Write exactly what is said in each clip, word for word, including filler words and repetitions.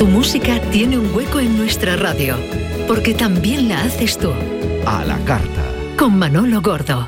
Tu música tiene un hueco en nuestra radio, porque también la haces tú. A la carta. Con Manolo Gordo.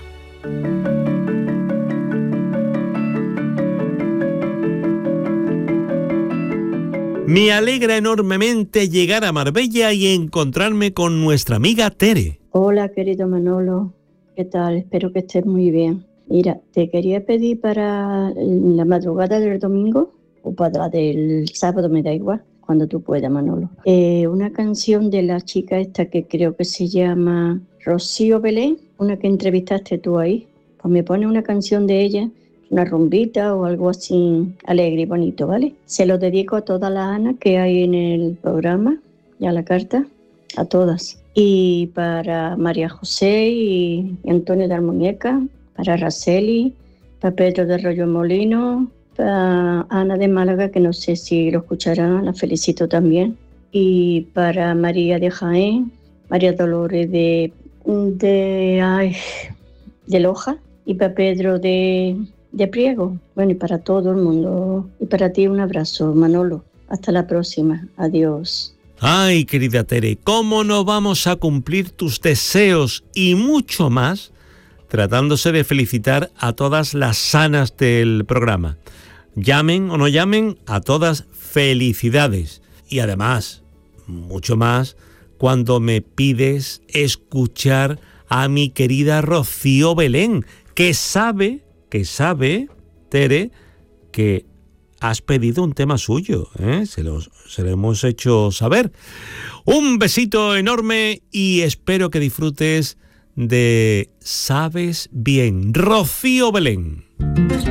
Me alegra enormemente llegar a Marbella y encontrarme con nuestra amiga Tere. Hola, querido Manolo. ¿Qué tal? Espero que estés muy bien. Mira, te quería pedir para la madrugada del domingo o para la del sábado, me da igual, cuando tú puedas, Manolo. Eh, una canción de la chica esta que creo que se llama Rocío Belén, una que entrevistaste tú ahí. Pues me pone una canción de ella, una rumbita o algo así alegre y bonito, ¿vale? Se lo dedico a todas las Ana que hay en el programa y a la carta, a todas. Y para María José y, y Antonio de Almuñeca, para Araceli, para Pedro de Arroyo Molino, para Ana de Málaga, que no sé si lo escucharán, la felicito también. Y para María de Jaén, María Dolores de, de, ay, de Loja, y para Pedro de, de Priego. Bueno, y para todo el mundo. Y para ti un abrazo, Manolo. Hasta la próxima. Adiós. Ay, querida Tere, ¿cómo no vamos a cumplir tus deseos y mucho más tratándose de felicitar a todas las sanas del programa? Llamen o no llamen, a todas felicidades. Y además, mucho más, cuando me pides escuchar a mi querida Rocío Belén, que sabe, que sabe, Tere, que has pedido un tema suyo, ¿eh? Se, los, se lo hemos hecho saber. Un besito enorme y espero que disfrutes de Sabes Bien, Rocío Belén.